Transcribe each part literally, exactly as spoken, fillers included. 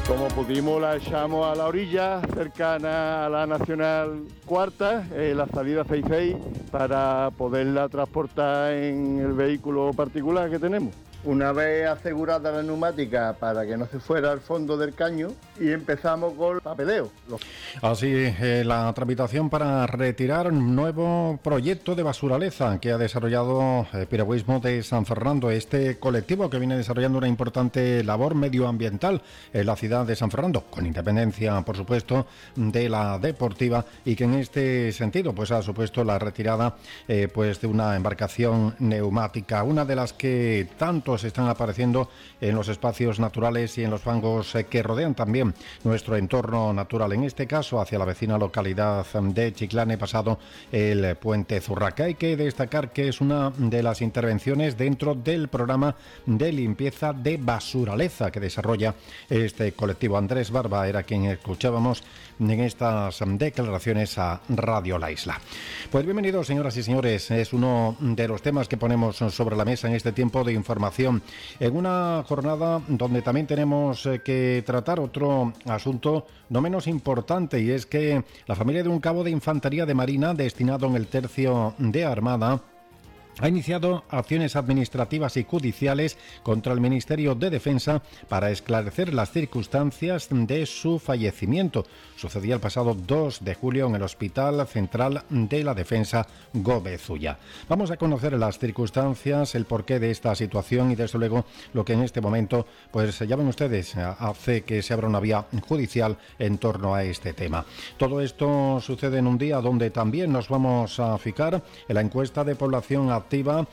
Como pudimos, la echamos a la orilla, cercana a la Nacional Cuarta, eh, la salida seis seis, para poderla transportar en el vehículo particular que tenemos. Una vez asegurada la neumática para que no se fuera al fondo del caño, y empezamos con el papeleo. Así, eh, la tramitación para retirar un nuevo proyecto de basuraleza que ha desarrollado eh, Piragüismo de San Fernando, este colectivo que viene desarrollando una importante labor medioambiental en la ciudad de San Fernando, con independencia, por supuesto, de la deportiva, y que en este sentido pues ha supuesto la retirada eh, pues de una embarcación neumática, una de las que tanto están apareciendo en los espacios naturales y en los fangos eh, que rodean también nuestro entorno natural, en este caso hacia la vecina localidad de Chiclana, pasado el puente Zurraca. Hay que destacar que es una de las intervenciones dentro del programa de limpieza de basuraleza que desarrolla este colectivo. Andrés Barba era quien escuchábamos en estas declaraciones a Radio La Isla. Pues bienvenidos, señoras y señores, es uno de los temas que ponemos sobre la mesa en este tiempo de información, en una jornada donde también tenemos que tratar otro asunto no menos importante, y es que la familia de un cabo de infantería de Marina destinado en el tercio de Armada ha iniciado acciones administrativas y judiciales contra el Ministerio de Defensa para esclarecer las circunstancias de su fallecimiento. Sucedía el pasado dos de julio en el Hospital Central de la Defensa Gómez Ulla. Vamos a conocer las circunstancias, el porqué de esta situación y desde luego lo que en este momento, pues ya ven ustedes, hace que se abra una vía judicial en torno a este tema. Todo esto sucede en un día donde también nos vamos a fijar en la encuesta de población activa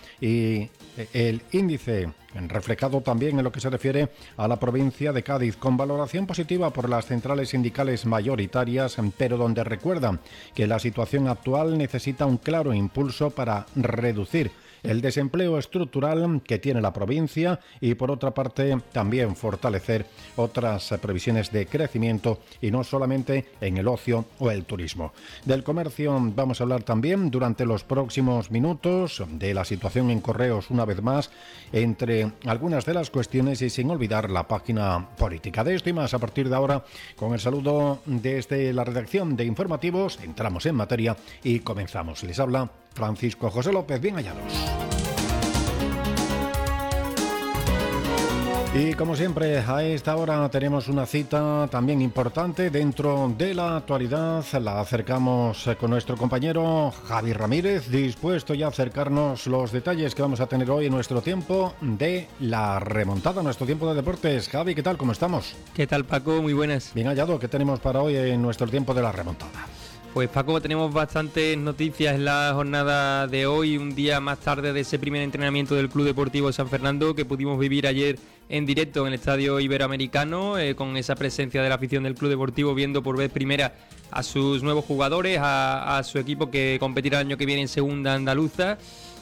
y el índice reflejado también en lo que se refiere a la provincia de Cádiz, con valoración positiva por las centrales sindicales mayoritarias, pero donde recuerdan que la situación actual necesita un claro impulso para reducir el desempleo estructural que tiene la provincia y, por otra parte, también fortalecer otras previsiones de crecimiento y no solamente en el ocio o el turismo. Del comercio vamos a hablar también durante los próximos minutos, de la situación en correos una vez más, entre algunas de las cuestiones, y sin olvidar la página política. De esto y más a partir de ahora, con el saludo desde la redacción de Informativos, entramos en materia y comenzamos. Les habla Francisco José López, bien hallados. Y como siempre, a esta hora tenemos una cita también importante dentro de la actualidad. La acercamos con nuestro compañero Javi Ramírez, dispuesto ya a acercarnos los detalles que vamos a tener hoy en nuestro tiempo de la remontada, nuestro tiempo de deportes. Javi, ¿qué tal? ¿Cómo estamos? ¿Qué tal, Paco? Muy buenas. Bien hallado, ¿qué tenemos para hoy en nuestro tiempo de la remontada? Pues Paco, tenemos bastantes noticias en la jornada de hoy, un día más tarde de ese primer entrenamiento del Club Deportivo San Fernando que pudimos vivir ayer en directo en el Estadio Iberoamericano, eh, con esa presencia de la afición del Club Deportivo viendo por vez primera a sus nuevos jugadores, a, a su equipo que competirá el año que viene en Segunda Andaluza.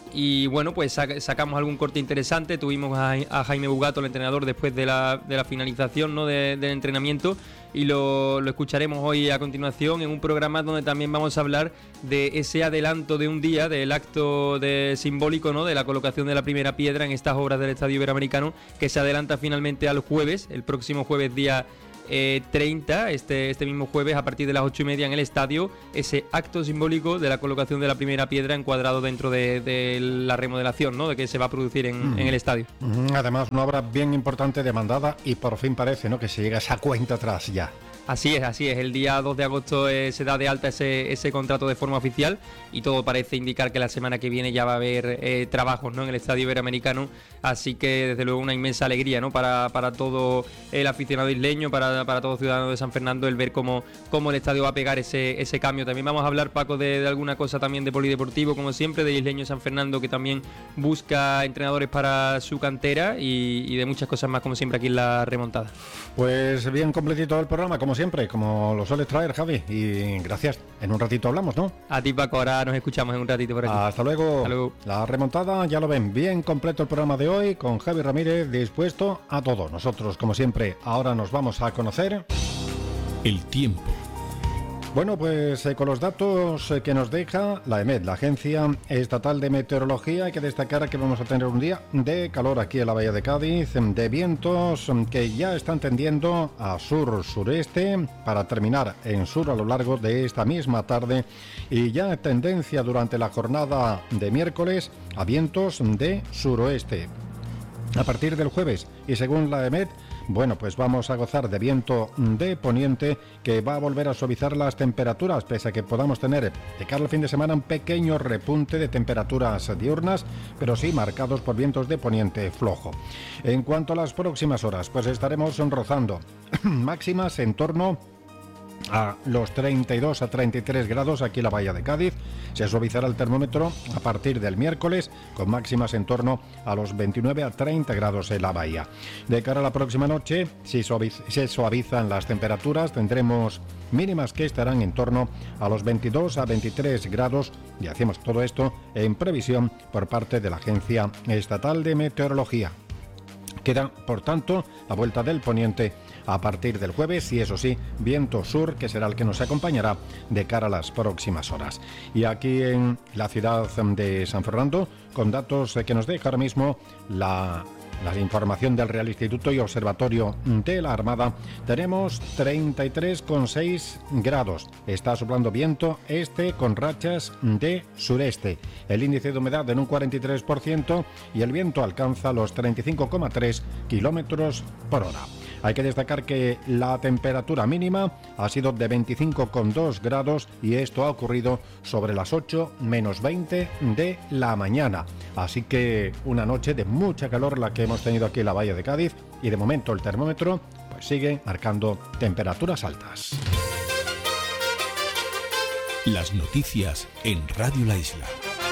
Y bueno, pues sac- sacamos algún corte interesante. Tuvimos a, a Jaime Bugato, el entrenador, después de la, de la finalización, ¿no?, de, del entrenamiento, y lo, lo escucharemos hoy a continuación en un programa donde también vamos a hablar de ese adelanto de un día, del acto de simbólico, ¿no?, de la colocación de la primera piedra en estas obras del Estadio Iberoamericano, que se adelanta finalmente al jueves, el próximo jueves día Eh, treinta, este, este mismo jueves a partir de las ocho y media en el estadio, ese acto simbólico de la colocación de la primera piedra encuadrado dentro de, de la remodelación, ¿no?, de que se va a producir en, mm. en el estadio. Además, una obra bien importante, demandada, y por fin parece, ¿no?, que se llega a esa cuenta atrás ya. Así es, así es. El día dos de agosto eh, se da de alta ese, ese contrato de forma oficial y todo parece indicar que la semana que viene ya va a haber eh, trabajos, ¿no?, en el Estadio Iberoamericano. Así que desde luego una inmensa alegría, ¿no?, para, para todo el aficionado isleño, para, para todo ciudadano de San Fernando, el ver cómo, cómo el estadio va a pegar ese, ese cambio. También vamos a hablar, Paco, de, de alguna cosa también de polideportivo, como siempre, de Isleño San Fernando, que también busca entrenadores para su cantera, y, y de muchas cosas más, como siempre, aquí en la remontada. Pues bien completito el programa, como siempre, como lo sueles traer, Javi, y gracias. En un ratito hablamos, ¿no? A ti, Paco, ahora nos escuchamos en un ratito por aquí. Hasta luego. Hasta luego. La remontada, ya lo ven, bien completo el programa de hoy, con Javi Ramírez dispuesto a todo. Nosotros, como siempre, ahora nos vamos a conocer el tiempo Bueno, pues eh, con los datos eh, que nos deja la EMET, la Agencia Estatal de Meteorología, hay que destacar que vamos a tener un día de calor aquí en la Bahía de Cádiz, de vientos que ya están tendiendo a sur-sureste para terminar en sur a lo largo de esta misma tarde y ya tendencia durante la jornada de miércoles a vientos de suroeste. A partir del jueves y según la EMET, bueno, pues vamos a gozar de viento de poniente que va a volver a suavizar las temperaturas, pese a que podamos tener de cara al fin de semana un pequeño repunte de temperaturas diurnas, pero sí marcados por vientos de poniente flojo. En cuanto a las próximas horas, pues estaremos rozando máximas en torno a los treinta y dos a treinta y tres grados aquí en la Bahía de Cádiz. Se suavizará el termómetro a partir del miércoles con máximas en torno a los veintinueve a treinta grados en la bahía. De cara a la próxima noche, si suaviz- se suavizan las temperaturas, tendremos mínimas que estarán en torno a los veintidós a veintitrés grados y hacemos todo esto en previsión por parte de la Agencia Estatal de Meteorología. Queda, por tanto, la vuelta del poniente a partir del jueves y, eso sí, viento sur, que será el que nos acompañará de cara a las próximas horas. Y aquí en la ciudad de San Fernando, con datos que nos deja ahora mismo la... La información del Real Instituto y Observatorio de la Armada, tenemos treinta y tres coma seis grados. Está soplando viento este con rachas de sureste. El índice de humedad en un cuarenta y tres por ciento y el viento alcanza los treinta y cinco coma tres kilómetros por hora. Hay que destacar que la temperatura mínima ha sido de veinticinco coma dos grados y esto ha ocurrido sobre las ocho menos veinte de la mañana. Así que una noche de mucha calor la que hemos tenido aquí en la Bahía de Cádiz y de momento el termómetro pues sigue marcando temperaturas altas. Las noticias en Radio La Isla.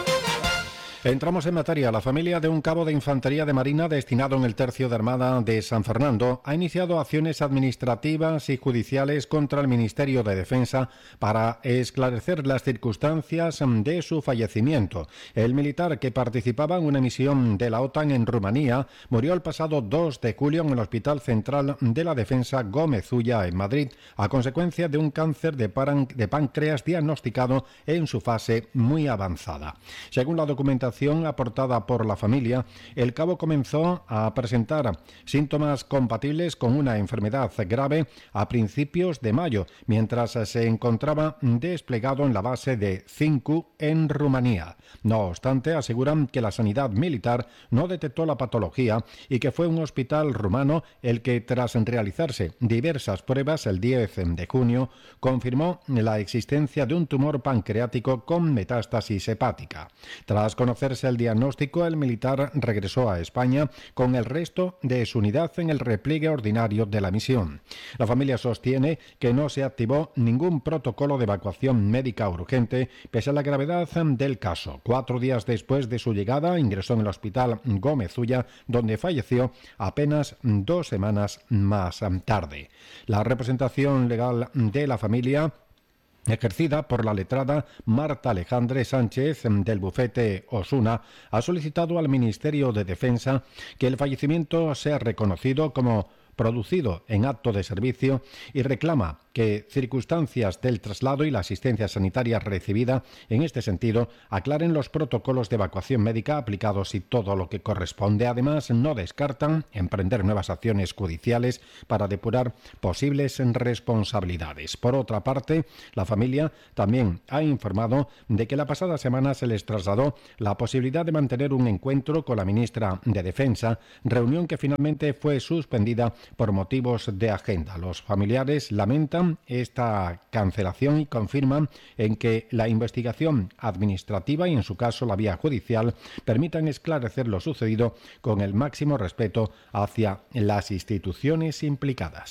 Entramos en materia. La familia de un cabo de Infantería de Marina destinado en el Tercio de Armada de San Fernando ha iniciado acciones administrativas y judiciales contra el Ministerio de Defensa para esclarecer las circunstancias de su fallecimiento. El militar, que participaba en una misión de la OTAN en Rumanía, murió el pasado dos de julio en el Hospital Central de la Defensa Gómez Ulla en Madrid a consecuencia de un cáncer de, paran- de páncreas diagnosticado en su fase muy avanzada. Según la documentación aportada por la familia, el cabo comenzó a presentar síntomas compatibles con una enfermedad grave a principios de mayo, mientras se encontraba desplegado en la base de Cincu en Rumanía. No obstante, aseguran que la sanidad militar no detectó la patología y que fue un hospital rumano el que, tras realizarse diversas pruebas el diez de junio, confirmó la existencia de un tumor pancreático con metástasis hepática. Tras conocerse el diagnóstico, el militar regresó a España con el resto de su unidad en el repliegue ordinario de la misión. La familia sostiene que no se activó ningún protocolo de evacuación médica urgente pese a la gravedad del caso. Cuatro días después de su llegada, ingresó en el Hospital Gómez Ulla, donde falleció apenas dos semanas más tarde. La representación legal de la familia, ejercida por la letrada Marta Alejandre Sánchez del bufete Osuna, ha solicitado al Ministerio de Defensa que el fallecimiento sea reconocido como producido en acto de servicio y reclama que circunstancias del traslado y la asistencia sanitaria recibida en este sentido aclaren los protocolos de evacuación médica aplicados y todo lo que corresponde. Además, no descartan emprender nuevas acciones judiciales para depurar posibles responsabilidades. Por otra parte, la familia también ha informado de que la pasada semana se les trasladó la posibilidad de mantener un encuentro con la ministra de Defensa, reunión que finalmente fue suspendida por motivos de agenda. Los familiares lamentan esta cancelación y confirman en que la investigación administrativa y, en su caso, la vía judicial permitan esclarecer lo sucedido con el máximo respeto hacia las instituciones implicadas.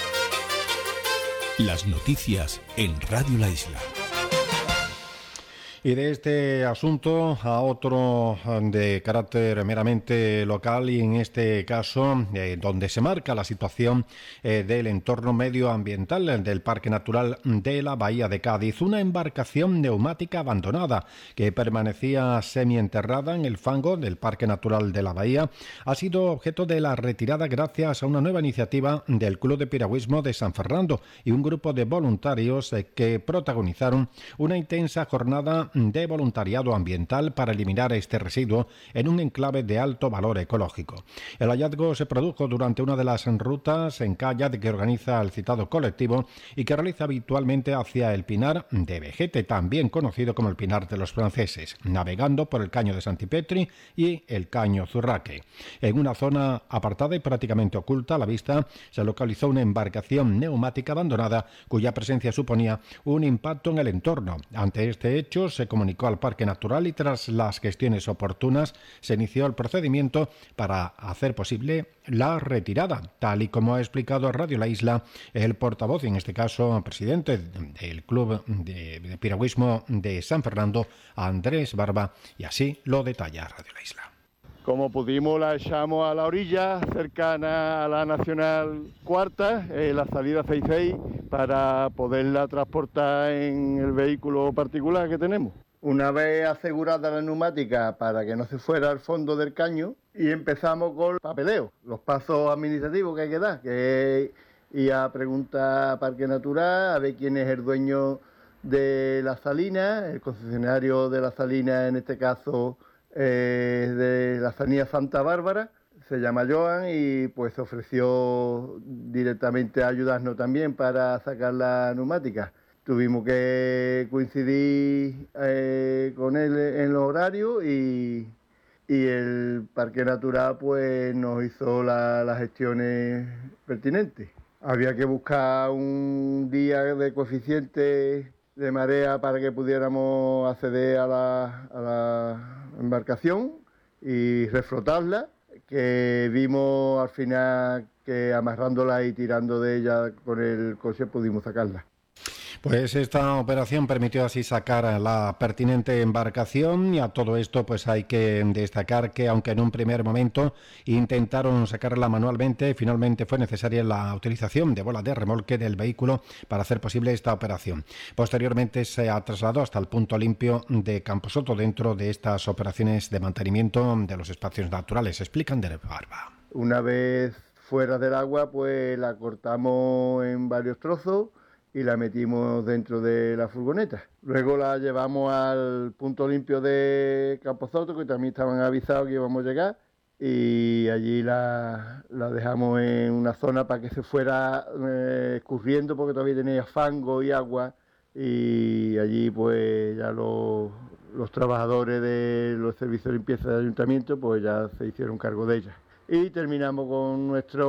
Las noticias en Radio La Isla. Y de este asunto a otro de carácter meramente local y en este caso eh, donde se marca la situación eh, del entorno medioambiental del Parque Natural de la Bahía de Cádiz. Una embarcación neumática abandonada que permanecía semienterrada en el fango del Parque Natural de la Bahía ha sido objeto de la retirada gracias a una nueva iniciativa del Club de Piragüismo de San Fernando y un grupo de voluntarios eh, que protagonizaron una intensa jornada de voluntariado ambiental para eliminar este residuo en un enclave de alto valor ecológico. El hallazgo se produjo durante una de las rutas en kayak que organiza el citado colectivo y que realiza habitualmente hacia el Pinar de Vejete, también conocido como el Pinar de los Franceses, navegando por el Caño de Santipetri y el Caño Zurraque. En una zona apartada y prácticamente oculta a la vista se localizó una embarcación neumática abandonada cuya presencia suponía un impacto en el entorno. Ante este hecho se comunicó al Parque Natural y tras las gestiones oportunas se inició el procedimiento para hacer posible la retirada, tal y como ha explicado a Radio La Isla el portavoz, en este caso presidente del Club de, de Piragüismo de San Fernando, Andrés Barba, y así lo detalla Radio La Isla. Como pudimos, la echamos a la orilla cercana a la Nacional Cuarta, eh, la salida seis seis, para poderla transportar en el vehículo particular que tenemos. Una vez asegurada la neumática para que no se fuera al fondo del caño, y empezamos con el papeleo, los pasos administrativos que hay que dar, que es ir a preguntar a Parque Natural, a ver quién es el dueño de la salina, el concesionario de la salina, en este caso eh, de la salina Santa Bárbara, se llama Joan, y pues se ofreció directamente a ayudarnos también para sacar la neumática. Tuvimos que coincidir eh, con él en los horarios y, y el Parque Natural pues nos hizo la, las gestiones pertinentes. Había que buscar un día de coeficiente de marea para que pudiéramos acceder a la, a la embarcación y reflotarla, que vimos al final que amarrándola y tirando de ella con el coche pudimos sacarla. Pues esta operación permitió así sacar la pertinente embarcación, y a todo esto pues hay que destacar que aunque en un primer momento intentaron sacarla manualmente, finalmente fue necesaria la utilización de bola de remolque del vehículo para hacer posible esta operación. Posteriormente se ha trasladado hasta el punto limpio de Camposoto dentro de estas operaciones de mantenimiento de los espacios naturales. Explican de Barba. Una vez fuera del agua pues la cortamos en varios trozos y la metimos dentro de la furgoneta. Luego la llevamos al punto limpio de Camposoto, que también estaban avisados que íbamos a llegar, y allí la, la dejamos en una zona para que se fuera eh, escurriendo, porque todavía tenía fango y agua, y allí pues ya los, los trabajadores de los servicios de limpieza del ayuntamiento pues ya se hicieron cargo de ella. Y terminamos con nuestra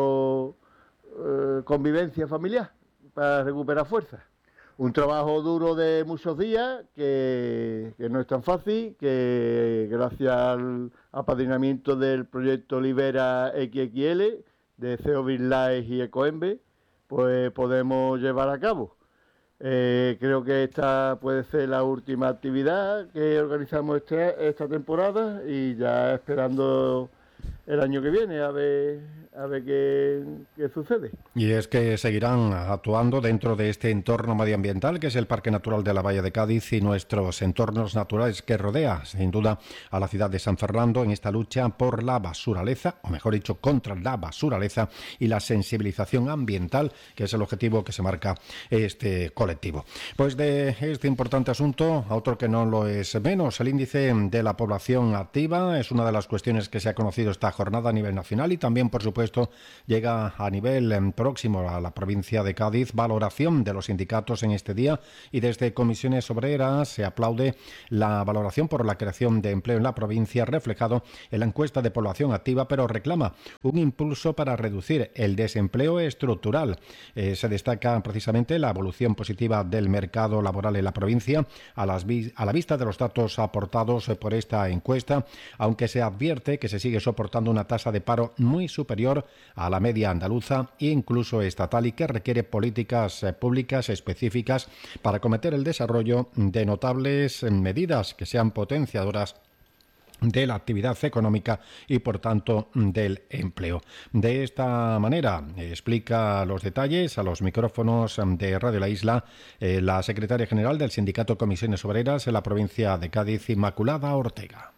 eh, convivencia familiar para recuperar fuerzas. Un trabajo duro de muchos días, que, que no es tan fácil, que gracias al apadrinamiento del proyecto Libera X X L de C E O BirdLife y Ecoembe, pues podemos llevar a cabo. Eh, creo que esta puede ser la última actividad que organizamos este, esta temporada, y ya esperando el año que viene a ver a ver qué, qué sucede. Y es que seguirán actuando dentro de este entorno medioambiental que es el Parque Natural de la Bahía de Cádiz y nuestros entornos naturales que rodea, sin duda, a la ciudad de San Fernando en esta lucha por la basuraleza, o mejor dicho, contra la basuraleza y la sensibilización ambiental, que es el objetivo que se marca este colectivo. Pues de este importante asunto, a otro que no lo es menos, el índice de la población activa es una de las cuestiones que se ha conocido esta jornada a nivel nacional, y también, por supuesto, llega a nivel eh, próximo a la provincia de Cádiz valoración de los sindicatos en este día, y desde Comisiones Obreras se aplaude la valoración por la creación de empleo en la provincia reflejado en la encuesta de población activa, pero reclama un impulso para reducir el desempleo estructural. Eh, se destaca precisamente la evolución positiva del mercado laboral en la provincia a, las a la vista de los datos aportados por esta encuesta, aunque se advierte que se sigue soportando registrando una tasa de paro muy superior a la media andaluza e incluso estatal, y que requiere políticas públicas específicas para acometer el desarrollo de notables medidas que sean potenciadoras de la actividad económica y, por tanto, del empleo. De esta manera explica los detalles a los micrófonos de Radio La Isla eh, la secretaria general del Sindicato Comisiones Obreras en la provincia de Cádiz, Inmaculada Ortega.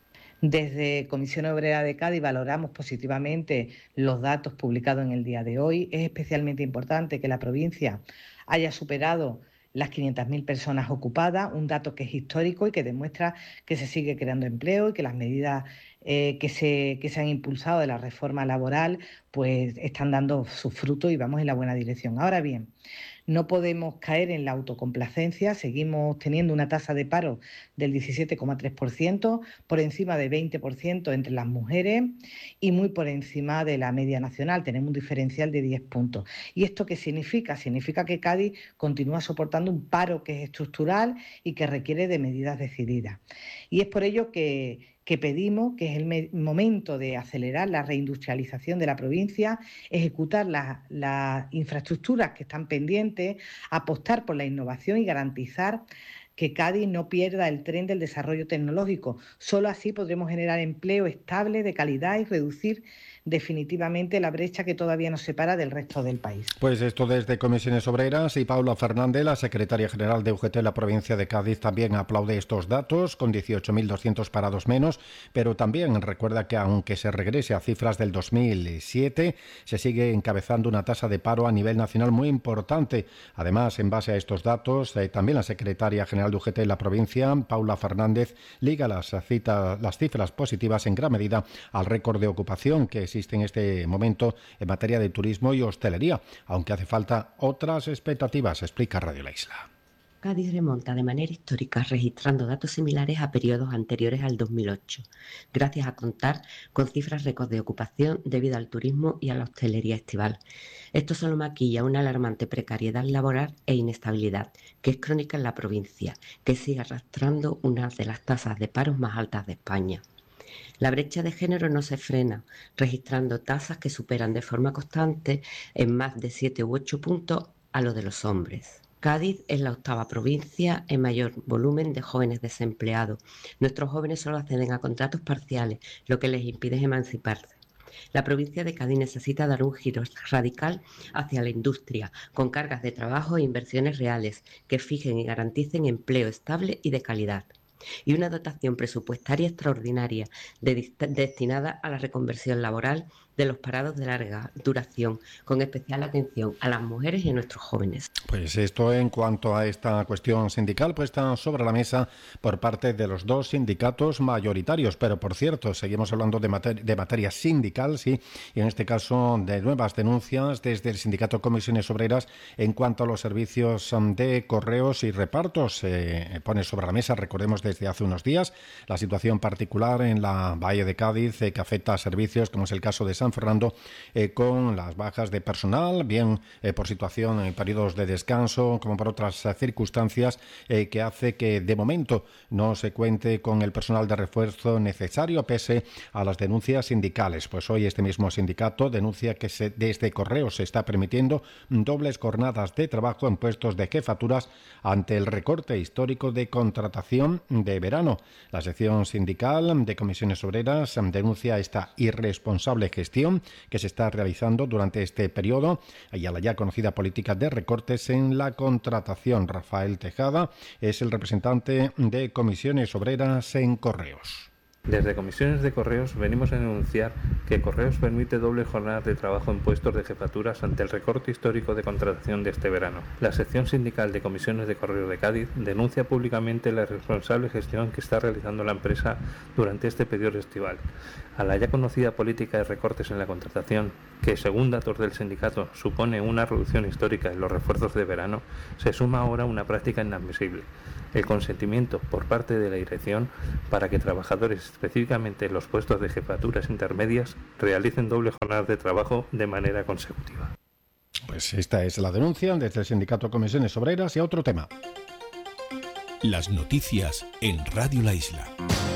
Desde Comisión Obrera de Cádiz valoramos positivamente los datos publicados en el día de hoy. Es especialmente importante que la provincia haya superado las quinientas mil personas ocupadas, un dato que es histórico y que demuestra que se sigue creando empleo y que las medidas eh, que, se, que se han impulsado de la reforma laboral pues están dando sus frutos y vamos en la buena dirección. Ahora bien, no podemos caer en la autocomplacencia, seguimos teniendo una tasa de paro del diecisiete coma tres por ciento, por encima del veinte por ciento entre las mujeres y muy por encima de la media nacional, tenemos un diferencial de diez puntos. ¿Y esto qué significa? Significa que Cádiz continúa soportando un paro que es estructural y que requiere de medidas decididas. Y es por ello que que pedimos, que es el momento de acelerar la reindustrialización de la provincia, ejecutar las, las infraestructuras que están pendientes, apostar por la innovación y garantizar que Cádiz no pierda el tren del desarrollo tecnológico. Solo así podremos generar empleo estable, de calidad y reducir definitivamente la brecha que todavía nos separa del resto del país. Pues esto desde Comisiones Obreras, y Paula Fernández, la secretaria general de U G T en la provincia de Cádiz, también aplaude estos datos, con dieciocho mil doscientos parados menos, pero también recuerda que aunque se regrese a cifras del dos mil siete, se sigue encabezando una tasa de paro a nivel nacional muy importante. Además, en base a estos datos, eh, también la secretaria general de U G T en la provincia, Paula Fernández, liga las, cita, las cifras positivas en gran medida al récord de ocupación que existe en este momento en materia de turismo y hostelería, aunque hace falta otras expectativas, explica Radio La Isla. Cádiz remonta de manera histórica registrando datos similares a periodos anteriores al dos mil ocho, gracias a contar con cifras récord de ocupación debido al turismo y a la hostelería estival. Esto solo maquilla una alarmante precariedad laboral e inestabilidad, que es crónica en la provincia, que sigue arrastrando una de las tasas de paros más altas de España. La brecha de género no se frena, registrando tasas que superan de forma constante en más de siete u ocho puntos a lo de los hombres. Cádiz es la octava provincia en mayor volumen de jóvenes desempleados. Nuestros jóvenes solo acceden a contratos parciales, lo que les impide emanciparse. La provincia de Cádiz necesita dar un giro radical hacia la industria, con cargas de trabajo e inversiones reales que fijen y garanticen empleo estable y de calidad, y una dotación presupuestaria extraordinaria de, destinada a la reconversión laboral de los parados de larga duración, con especial atención a las mujeres y a nuestros jóvenes. Pues esto en cuanto a esta cuestión sindical puesta sobre la mesa por parte de los dos sindicatos mayoritarios. Pero, por cierto, seguimos hablando de, mater- de materia sindical, sí, y en este caso de nuevas denuncias desde el Sindicato Comisiones Obreras en cuanto a los servicios de correos y repartos. Eh, pone sobre la mesa, recordemos, desde hace unos días, la situación particular en la Bahía de Cádiz eh, que afecta a servicios, como es el caso de San Fernando, eh, con las bajas de personal, bien eh, por situación en periodos de descanso, como por otras eh, circunstancias, eh, que hace que de momento no se cuente con el personal de refuerzo necesario, pese a las denuncias sindicales. Pues hoy este mismo sindicato denuncia que se, desde Correos se está permitiendo dobles jornadas de trabajo en puestos de jefaturas ante el recorte histórico de contratación de verano. La sección sindical de Comisiones Obreras denuncia esta irresponsable gestión que se está realizando durante este periodo y a la ya conocida política de recortes en la contratación. Rafael Tejada es el representante de Comisiones Obreras en Correos. Desde Comisiones de Correos venimos a denunciar que Correos permite doble jornada de trabajo en puestos de jefaturas ante el recorte histórico de contratación de este verano. La sección sindical de Comisiones de Correos de Cádiz denuncia públicamente la irresponsable gestión que está realizando la empresa durante este periodo estival. A la ya conocida política de recortes en la contratación, que según datos del sindicato supone una reducción histórica en los refuerzos de verano, se suma ahora una práctica inadmisible: el consentimiento por parte de la dirección para que trabajadores, específicamente en los puestos de jefaturas intermedias, realicen doble jornada de trabajo de manera consecutiva. Pues esta es la denuncia desde el Sindicato Comisiones Obreras. Y a otro tema. Las noticias en Radio La Isla.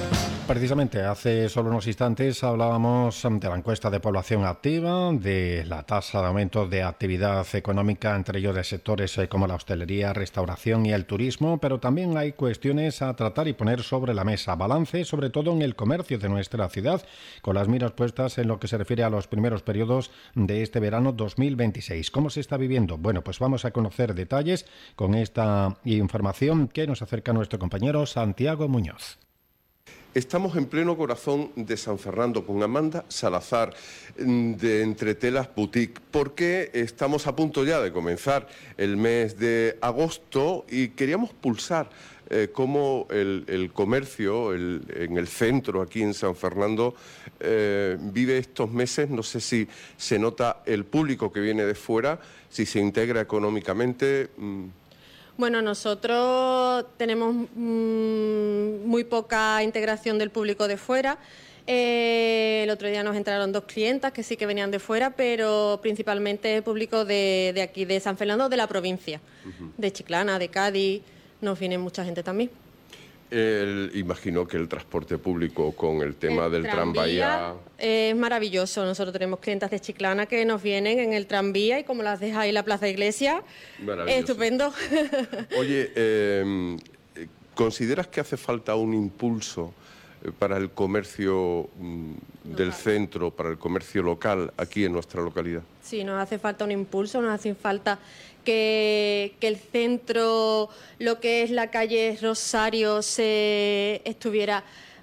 Precisamente, hace solo unos instantes hablábamos de la encuesta de población activa, de la tasa de aumento de actividad económica, entre ellos de sectores como la hostelería, restauración y el turismo, pero también hay cuestiones a tratar y poner sobre la mesa. Balance, sobre todo en el comercio de nuestra ciudad, con las miras puestas en lo que se refiere a los primeros periodos de este verano dos mil veintiséis. ¿Cómo se está viviendo? Bueno, pues vamos a conocer detalles con esta información que nos acerca nuestro compañero Santiago Muñoz. Estamos en pleno corazón de San Fernando con Amanda Salazar de Entretelas Boutique, porque estamos a punto ya de comenzar el mes de agosto y queríamos pulsar eh, cómo el, el comercio el, en el centro, aquí en San Fernando, eh, vive estos meses. No sé si se nota el público que viene de fuera, si se integra económicamente. Mmm. Bueno, nosotros tenemos mmm, muy poca integración del público de fuera. Eh, el otro día nos entraron dos clientas que sí que venían de fuera, pero principalmente el público de, de aquí, de San Fernando, de la provincia, uh-huh. de Chiclana, de Cádiz, nos viene mucha gente también. El, imagino que el transporte público con el tema el del tranvía es maravilloso. Nosotros tenemos clientas de Chiclana que nos vienen en el tranvía y como las dejáis en la Plaza Iglesia, estupendo. Oye, eh, ¿consideras que hace falta un impulso para el comercio mm, del centro, para el comercio local aquí en nuestra localidad? Sí, nos hace falta un impulso, nos hace falta que, que el centro, lo que es la calle Rosario, se estuviera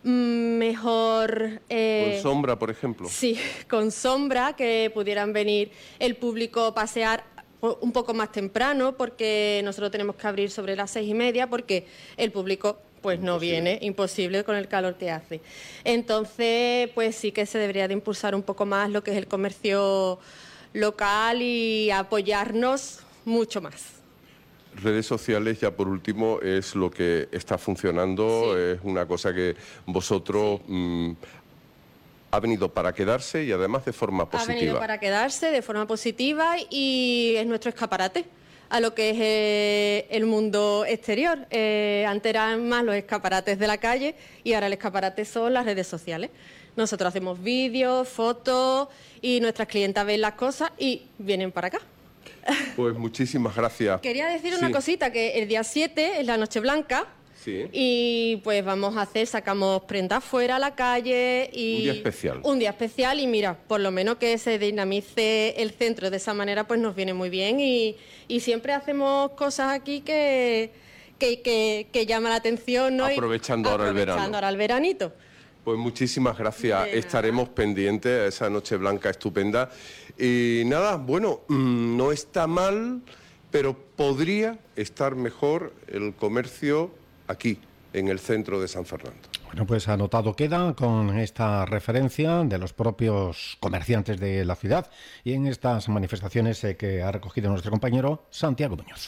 mejor... Eh, ¿Con sombra, por ejemplo? Sí, con sombra, que pudieran venir el público a pasear un poco más temprano, porque nosotros tenemos que abrir sobre las seis y media, porque el público pues no imposible. viene, imposible con el calor que hace. Entonces, pues sí que se debería de impulsar un poco más lo que es el comercio local y apoyarnos mucho más. Redes sociales, ya por último, es lo que está funcionando, sí. Es una cosa que vosotros... Sí. Mmm, ha venido para quedarse y además de forma positiva. Ha venido para quedarse de forma positiva y es nuestro escaparate a lo que es eh, el mundo exterior. Eh, antes eran más los escaparates de la calle y ahora el escaparate son las redes sociales. Nosotros hacemos vídeos, fotos y nuestras clientas ven las cosas y vienen para acá. Pues muchísimas gracias. Quería decir sí. una cosita, que el día siete es la Noche Blanca. Sí. Y pues vamos a hacer, sacamos prendas fuera a la calle y... Un día especial. Un día especial y mira, por lo menos que se dinamice el centro de esa manera, pues nos viene muy bien y, y siempre hacemos cosas aquí que, que, que, que llama la atención, ¿no? Aprovechando y, ahora el verano. Aprovechando ahora el veranito. Pues muchísimas gracias, estaremos pendientes a esa Noche Blanca estupenda. Y nada, bueno, no está mal, pero podría estar mejor el comercio aquí, en el centro de San Fernando. Bueno, pues anotado queda con esta referencia de los propios comerciantes de la ciudad y en estas manifestaciones eh, que ha recogido nuestro compañero Santiago Muñoz.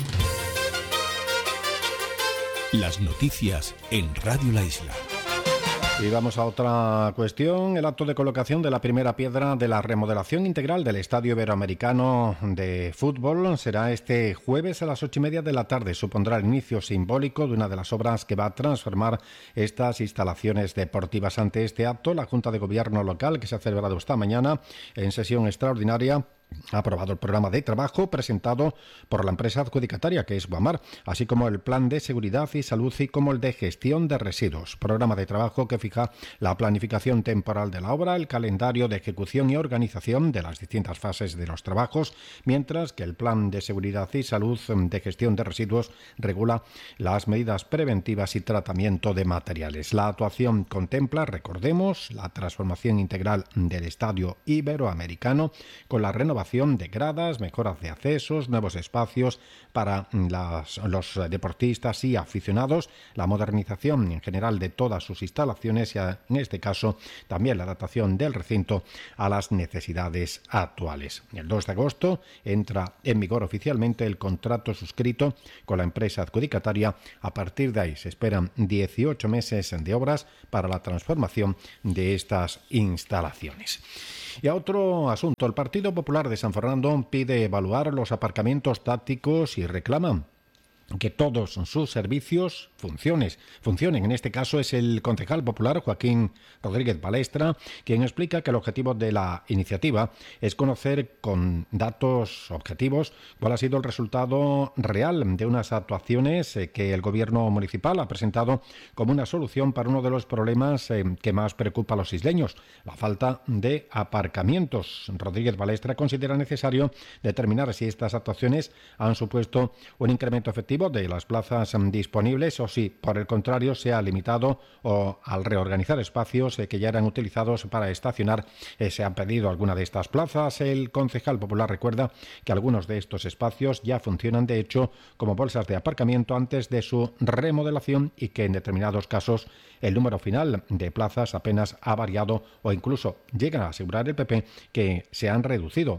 Las noticias en Radio La Isla. Y vamos a otra cuestión. El acto de colocación de la primera piedra de la remodelación integral del Estadio Iberoamericano de Fútbol será este jueves a las ocho y media de la tarde. Supondrá el inicio simbólico de una de las obras que va a transformar estas instalaciones deportivas. Ante este acto, la Junta de Gobierno local, que se ha celebrado esta mañana en sesión extraordinaria, ha aprobado el programa de trabajo presentado por la empresa adjudicataria, que es Guamar, así como el plan de seguridad y salud y como el de gestión de residuos. Programa de trabajo que fija la planificación temporal de la obra, el calendario de ejecución y organización de las distintas fases de los trabajos, mientras que el plan de seguridad y salud de gestión de residuos regula las medidas preventivas y tratamiento de materiales. La actuación contempla, recordemos, la transformación integral del Estadio Iberoamericano con la renovación de gradas, mejoras de accesos, nuevos espacios para las, los deportistas y aficionados, la modernización en general de todas sus instalaciones y, en este caso, también la adaptación del recinto a las necesidades actuales. El dos de agosto entra en vigor oficialmente el contrato suscrito con la empresa adjudicataria. A partir de ahí se esperan dieciocho meses de obras para la transformación de estas instalaciones. Y a otro asunto, el Partido Popular de San Fernando pide evaluar los aparcamientos tácticos y reclama que todos sus servicios funciones, funcionen. En este caso es el concejal popular Joaquín Rodríguez Balestra quien explica que el objetivo de la iniciativa es conocer con datos objetivos cuál ha sido el resultado real de unas actuaciones que el gobierno municipal ha presentado como una solución para uno de los problemas que más preocupa a los isleños, la falta de aparcamientos. Rodríguez Balestra considera necesario determinar si estas actuaciones han supuesto un incremento efectivo de las plazas disponibles o si, por el contrario, se ha limitado o al reorganizar espacios que ya eran utilizados para estacionar se han perdido alguna de estas plazas. El concejal popular recuerda que algunos de estos espacios ya funcionan de hecho como bolsas de aparcamiento antes de su remodelación y que en determinados casos el número final de plazas apenas ha variado o incluso llegan a asegurar el P P que se han reducido.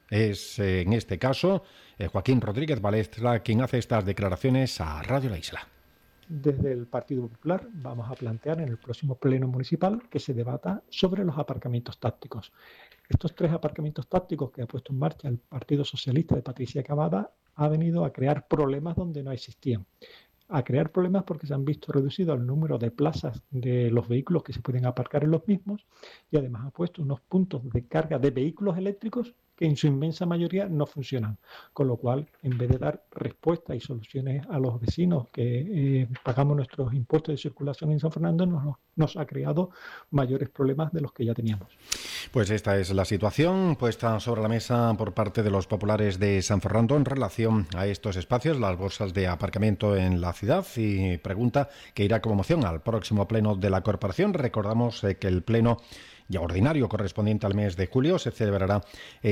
Es eh, en este caso eh, Joaquín Rodríguez Balestra quien hace estas declaraciones a Radio La Isla. Desde el Partido Popular vamos a plantear en el próximo pleno municipal que se debata sobre los aparcamientos tácticos. Estos tres aparcamientos tácticos que ha puesto en marcha el Partido Socialista de Patricia Cavada ha venido a crear problemas donde no existían. A crear problemas porque se han visto reducido el número de plazas de los vehículos que se pueden aparcar en los mismos y además ha puesto unos puntos de carga de vehículos eléctricos que en su inmensa mayoría no funcionan, con lo cual en vez de dar respuestas y soluciones a los vecinos que eh, pagamos nuestros impuestos de circulación en San Fernando, nos, nos ha creado mayores problemas de los que ya teníamos. Pues esta es la situación puesta sobre la mesa por parte de los populares de San Fernando en relación a estos espacios, las bolsas de aparcamiento en la ciudad, y pregunta que irá como moción al próximo pleno de la corporación. Recordamos eh, que el pleno ya ordinario correspondiente al mes de julio se celebrará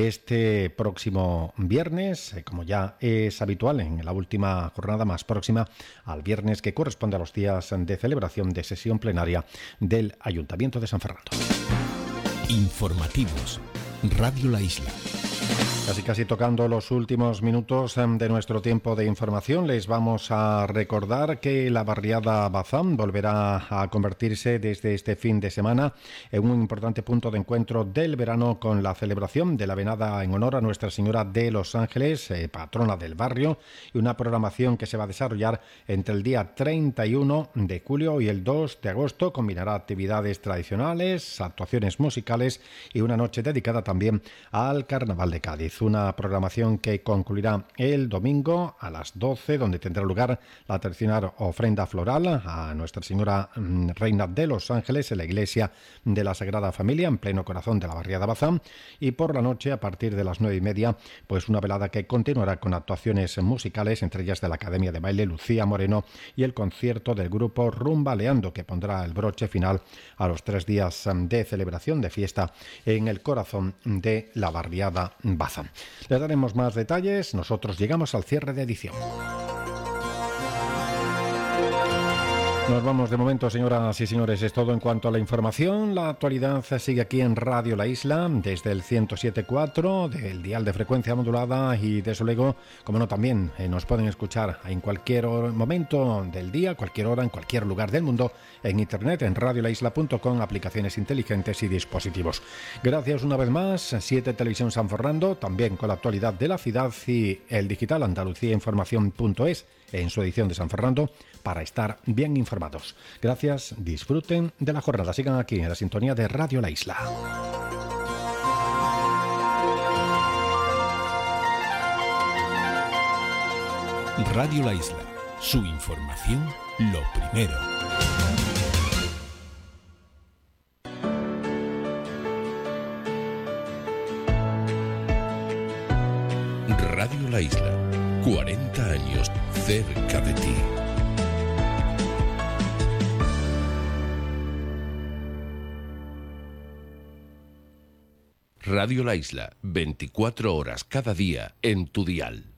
este próximo viernes, eh, como ya es habitual en la última jornada más próxima al viernes que corresponde a los días de celebración de sesión plenaria del Ayuntamiento de San Fernando. Informativos, Radio La Isla. Casi casi tocando los últimos minutos de nuestro tiempo de información, les vamos a recordar que la barriada Bazán volverá a convertirse desde este fin de semana en un importante punto de encuentro del verano con la celebración de la venada en honor a Nuestra Señora de los Ángeles, eh, patrona del barrio, y una programación que se va a desarrollar entre el día treinta y uno de julio y el dos de agosto. Combinará actividades tradicionales, actuaciones musicales y una noche dedicada también al Carnaval de Cádiz. Una programación que concluirá el domingo a las doce, donde tendrá lugar la tradicional ofrenda floral a Nuestra Señora Reina de los Ángeles en la iglesia de la Sagrada Familia, en pleno corazón de la barriada Bazán. Y por la noche, a partir de las nueve y media, pues una velada que continuará con actuaciones musicales, entre ellas de la Academia de Baile Lucía Moreno y el concierto del grupo Rumbaleando, que pondrá el broche final a los tres días de celebración de fiesta en el corazón de la barriada Bazán. Le daremos más detalles. Nosotros llegamos al cierre de edición. Nos vamos de momento, señoras y señores. Es todo en cuanto a la información. La actualidad sigue aquí en Radio La Isla, desde el ciento siete punto cuatro del dial de frecuencia modulada, y desde luego, como no, también eh, nos pueden escuchar en cualquier momento del día, cualquier hora, en cualquier lugar del mundo, en internet, en radio la isla punto com, aplicaciones inteligentes y dispositivos. Gracias una vez más. siete Televisión San Fernando, también con la actualidad de la ciudad, y el digital andalucía información punto es en su edición de San Fernando, para estar bien informados. Gracias, disfruten de la jornada. Sigan aquí en la sintonía de Radio La Isla. Radio La Isla, su información, lo primero. Radio La Isla, cuarenta años cerca de ti. Radio La Isla, veinticuatro horas cada día en tu dial.